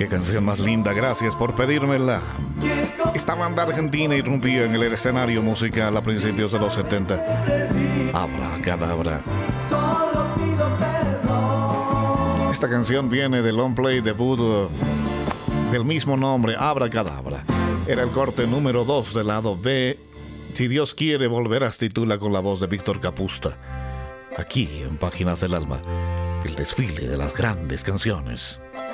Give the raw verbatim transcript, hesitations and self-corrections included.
Qué canción más linda, gracias por pedírmela. Esta banda argentina irrumpía en el escenario musical a principios de los setenta. Abracadabra. Esta canción viene del long play debut del mismo nombre, Abracadabra. Era el corte número dos del lado B. Si Dios quiere, volverás, titula con la voz de Víctor Capusta. Aquí en Páginas del Alma, el desfile de las grandes canciones.